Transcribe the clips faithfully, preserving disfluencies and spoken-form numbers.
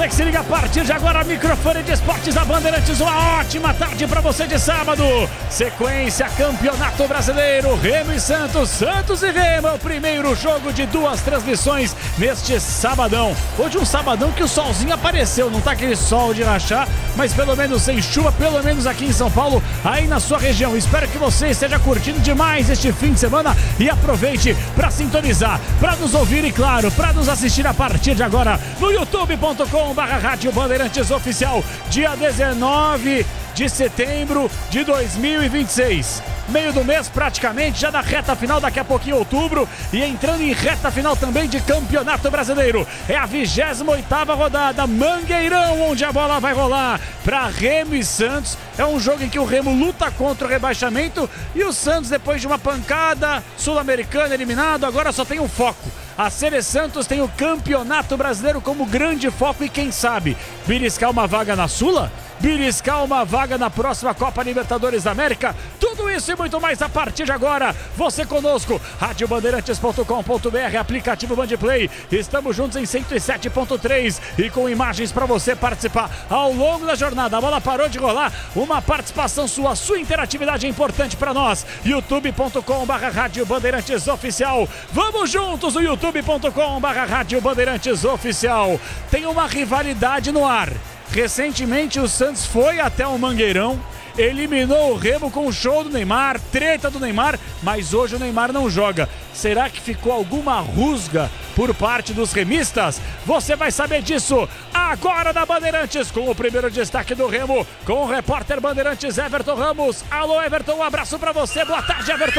você que se liga a partir de agora, microfone de esportes da Bandeirantes, uma ótima tarde para você de sábado. Sequência, Campeonato Brasileiro, Remo e Santos, Santos e Remo, é o primeiro jogo de duas transmissões neste sabadão. Hoje um sabadão que o solzinho apareceu, não tá aquele sol de rachar, mas pelo menos sem chuva, pelo menos aqui em São Paulo, aí na sua região. Espero que você esteja curtindo demais este fim de semana e aproveite para sintonizar, para nos ouvir e claro, para nos assistir a partir de agora no youtube ponto com barra Rádio Bandeirantes Oficial, dia dezenove de setembro de dois mil e vinte e seis. Meio do mês praticamente, já na reta final, daqui a pouquinho outubro, e entrando em reta final também de Campeonato Brasileiro. É a vigésima oitava rodada, Mangueirão, onde a bola vai rolar para Remo e Santos. É um jogo em que o Remo luta contra o rebaixamento e o Santos, depois de uma pancada sul-americana, eliminado, agora só tem um foco. A Sele Santos tem o Campeonato Brasileiro como grande foco e quem sabe beliscar uma vaga na Sula? Beliscar uma vaga na próxima Copa Libertadores da América? Tudo isso e muito mais a partir de agora. Você conosco, rádio bandeirantes ponto com ponto br, aplicativo Bandplay. Estamos juntos em cento e sete ponto três e com imagens para você participar ao longo da jornada. A bola parou de rolar, uma participação sua, sua interatividade é importante para nós. youtube ponto com barra Rádio Bandeirantes Oficial. Vamos juntos no youtube ponto com barra Rádio Bandeirantes Oficial. Tem uma rivalidade no ar. Recentemente o Santos foi até o Mangueirão, eliminou o Remo com o show do Neymar, treta do Neymar, mas hoje o Neymar não joga. Será que ficou alguma rusga por parte dos remistas? Você vai saber disso agora na Bandeirantes, com o primeiro destaque do Remo, com o repórter Bandeirantes Everton Ramos. Alô Everton, um abraço pra você, boa tarde Everton.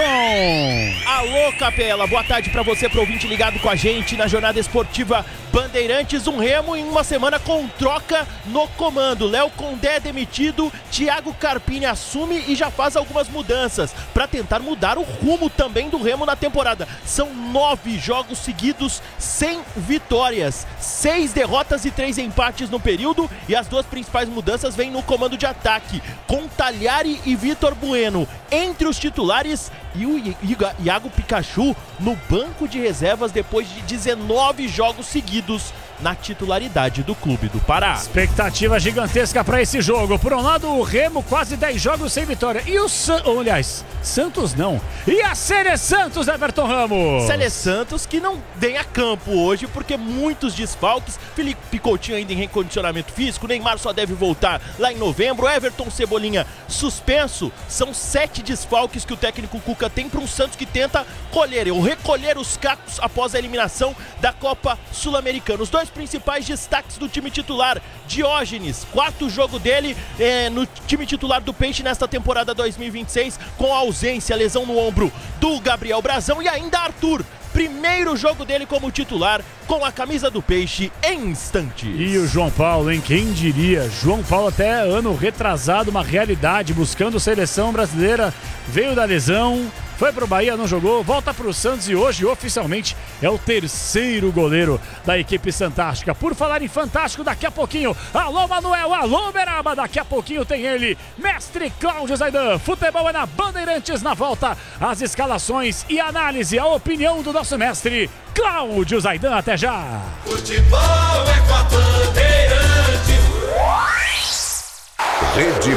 Alô Capela, boa tarde pra você, pro ouvinte ligado com a gente na jornada esportiva Bandeirantes. Um Remo em uma semana com troca no comando. Léo Condé demitido, Thiago Carpini assume e já faz algumas mudanças pra tentar mudar o rumo também do Remo na temporada. São nove jogos seguidos sem vitórias, seis derrotas e três empates no período, e as duas principais mudanças vêm no comando de ataque, com Talhari e Vitor Bueno entre os titulares e o Iago Pikachu no banco de reservas depois de dezenove jogos seguidos na titularidade do clube do Pará. Expectativa gigantesca para esse jogo. Por um lado, o Remo, quase dez jogos sem vitória. E o Santos, aliás, Santos não. E a Sele Santos, Everton Ramos? Sele Santos que não vem a campo hoje porque muitos desfalques. Felipe Coutinho ainda em recondicionamento físico. Neymar só deve voltar lá em novembro. Everton Cebolinha suspenso. São sete desfalques que o técnico Cuca tem para um Santos que tenta colher ou recolher os cacos após a eliminação da Copa Sul-Americana. Os dois principais destaques do time titular: Diógenes, quarto jogo dele é, no time titular do Peixe nesta temporada dois mil e vinte e seis, com a ausência, lesão no ombro do Gabriel Brazão, e ainda Arthur, primeiro jogo dele como titular com a camisa do Peixe em instantes. E o João Paulo, hein? Quem diria? João Paulo até ano retrasado, uma realidade, buscando seleção brasileira, veio da lesão, foi pro Bahia, não jogou, volta pro Santos e hoje oficialmente é o terceiro goleiro da equipe fantástica. Por falar em fantástico, daqui a pouquinho, alô Manuel, alô Beraba, daqui a pouquinho tem ele, mestre Cláudio Zaidan. Futebol é na Bandeirantes, na volta, as escalações e análise, a opinião do nosso mestre Cláudio Zaidan. Até já! Futebol é com a Bandeirantes. Rede